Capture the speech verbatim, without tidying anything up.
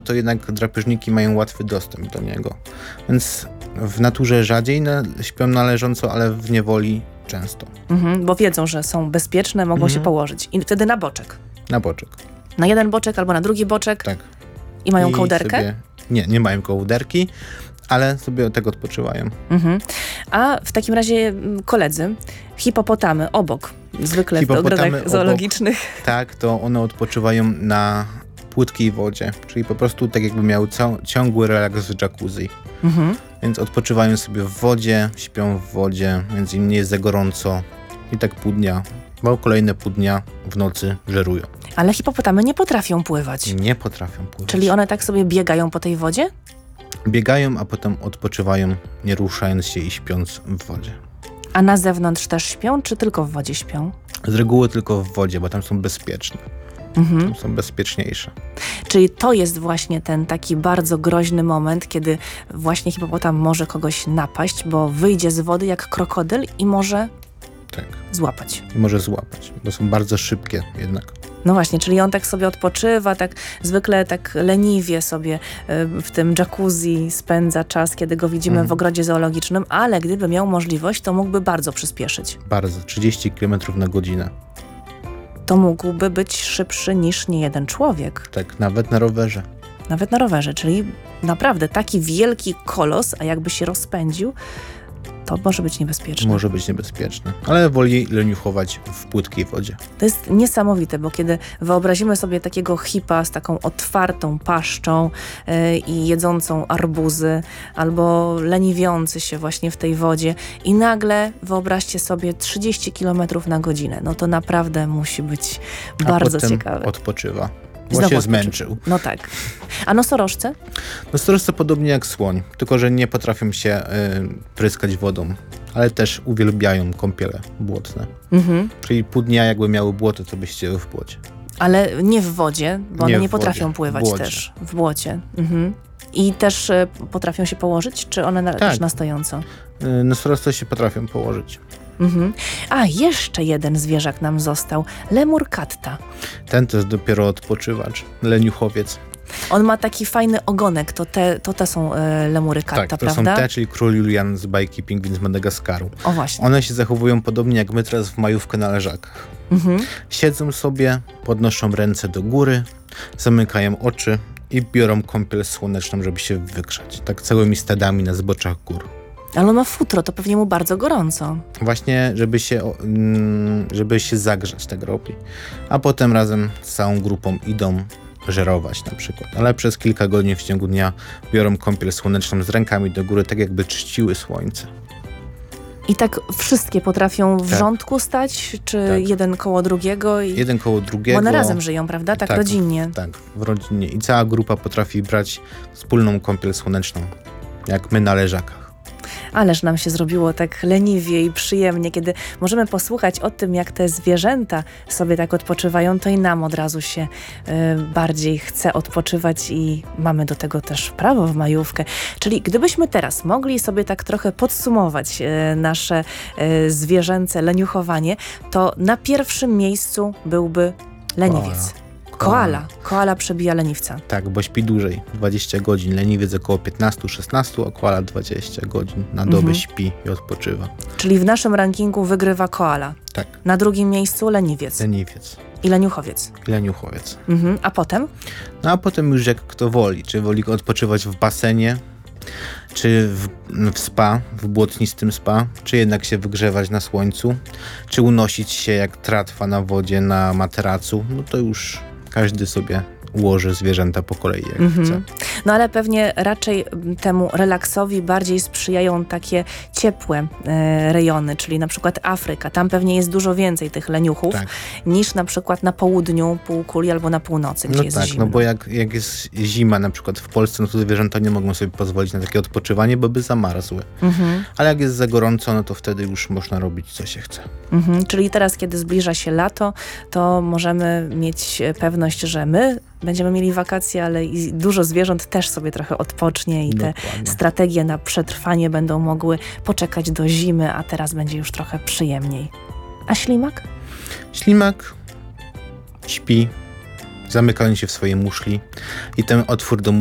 to jednak drapieżniki mają łatwy dostęp do niego. Więc w naturze rzadziej na, śpią należąco, ale w niewoli często. Mhm, bo wiedzą, że są bezpieczne, mogą Mhm. się położyć. I wtedy na boczek. Na boczek. Na jeden boczek albo na drugi boczek. Tak. I mają I kołderkę? Sobie, nie, nie mają kołderki, ale sobie od tego odpoczywają. Mhm. A w takim razie m, koledzy, hipopotamy obok, zwykle Hipopotamy w ogrodach obok. zoologicznych. Tak, to one odpoczywają na płytkiej wodzie, czyli po prostu tak jakby miały cał- ciągły relaks w jacuzzi. Mhm. Więc odpoczywają sobie w wodzie, śpią w wodzie, więc im nie jest za gorąco i tak pół dnia, bo kolejne pół dnia w nocy żerują. Ale hipopotamy nie potrafią pływać. Nie potrafią pływać. Czyli one tak sobie biegają po tej wodzie? Biegają, a potem odpoczywają, nie ruszając się i śpiąc w wodzie. A na zewnątrz też śpią, czy tylko w wodzie śpią? Z reguły tylko w wodzie, bo tam są bezpieczne. Mhm. Tam są bezpieczniejsze. Czyli to jest właśnie ten taki bardzo groźny moment, kiedy właśnie hipopotam może kogoś napaść, bo wyjdzie z wody jak krokodyl i może Tak. złapać. I może złapać, bo są bardzo szybkie jednak. No właśnie, czyli on tak sobie odpoczywa, tak zwykle tak leniwie sobie y, w tym jacuzzi spędza czas, kiedy go widzimy Mhm. w ogrodzie zoologicznym, ale gdyby miał możliwość, to mógłby bardzo przyspieszyć. Bardzo. trzydzieści kilometrów na godzinę. To mógłby być szybszy niż niejeden człowiek, Tak, nawet na rowerze. nawet na rowerze, czyli naprawdę taki wielki kolos, a jakby się rozpędził, to może być niebezpieczne. Może być niebezpieczne, ale woli leniuchować w płytkiej wodzie. To jest niesamowite, bo kiedy wyobrazimy sobie takiego hipa z taką otwartą paszczą yy, i jedzącą arbuzy, albo leniwiący się właśnie w tej wodzie i nagle wyobraźcie sobie trzydzieści kilometrów na godzinę, no to naprawdę musi być A bardzo potem ciekawe. odpoczywa, bo Znowu się odpoczywa. zmęczył. No tak. A nosorożce? Nosorożce podobnie jak słoń, tylko że nie potrafią się y, pryskać wodą, ale też uwielbiają kąpiele błotne. Mhm. Czyli pół dnia jakby miały błoto, to by siedziały w błocie. Ale nie w wodzie, bo Nie one nie w wodzie, potrafią w pływać błocie. też. W błocie. Mhm. I też y, potrafią się położyć, czy one na, Tak. też na stojąco? Y, nosorożce się potrafią położyć. Mhm. A, jeszcze jeden zwierzak nam został. Lemur katta. Ten to jest dopiero odpoczywacz, leniuchowiec. On ma taki fajny ogonek, to te, to te są e, lemury katta, tak, to prawda? są te, czyli król Julian z bajki Pingwin z Madagaskaru. O właśnie. One się zachowują podobnie jak my teraz w majówkę na leżakach. Mhm. Siedzą sobie, podnoszą ręce do góry, zamykają oczy i biorą kąpiel słoneczną, żeby się wygrzać. Tak całymi stadami na zboczach gór. Ale on ma futro, to pewnie mu bardzo gorąco. Właśnie, żeby się, o- mm, żeby się zagrzać, tak robi. A potem razem z całą grupą idą żerować na przykład. Ale przez kilka godzin w ciągu dnia biorą kąpiel słoneczną z rękami do góry, tak jakby czciły słońce. I tak wszystkie potrafią w Tak. rządku stać, czy Tak. jeden koło drugiego? I... Jeden koło drugiego. Bo one razem żyją, prawda? Tak, Tak. rodzinnie. Tak, w rodzinie. I cała grupa potrafi brać wspólną kąpiel słoneczną, jak my na leżakach. Ależ nam się zrobiło tak leniwie i przyjemnie, kiedy możemy posłuchać o tym, jak te zwierzęta sobie tak odpoczywają, to i nam od razu się y, bardziej chce odpoczywać i mamy do tego też prawo w majówkę. Czyli gdybyśmy teraz mogli sobie tak trochę podsumować y, nasze y, zwierzęce leniuchowanie, to na pierwszym miejscu byłby leniwiec. Koala. Koala przebija leniwca. Tak, bo śpi dłużej, dwadzieścia godzin. Leniwiec około piętnaście szesnaście, a koala dwadzieścia godzin na dobę Mhm. śpi i odpoczywa. Czyli w naszym rankingu wygrywa koala. Tak, Na drugim miejscu leniwiec leniwiec i leniuchowiec. i leniuchowiec. Mhm. A potem? No a potem już jak kto woli, czy woli odpoczywać w basenie, czy w, w spa, w błotnistym spa, czy jednak się wygrzewać na słońcu, czy unosić się jak tratwa na wodzie na materacu, no to już każdy sobie ułoży zwierzęta po kolei jak Mhm. chce. No ale pewnie raczej temu relaksowi bardziej sprzyjają takie ciepłe e, rejony, czyli na przykład Afryka. Tam pewnie jest dużo więcej tych leniuchów Tak. niż na przykład na południu półkuli albo na północy, gdzie No jest tak, zimno. no bo jak, jak jest zima na przykład w Polsce, no to zwierzęta nie mogą sobie pozwolić na takie odpoczywanie, bo by zamarzły. Mhm. Ale jak jest za gorąco, no to wtedy już można robić co się chce. Mhm. Czyli teraz, kiedy zbliża się lato, to możemy mieć pewność, że my będziemy mieli wakacje, ale i dużo zwierząt też sobie trochę odpocznie i te Dokładnie. strategie na przetrwanie będą mogły poczekać do zimy, a teraz będzie już trochę przyjemniej. A ślimak? Ślimak śpi zamykając się w swojej muszli i ten otwór do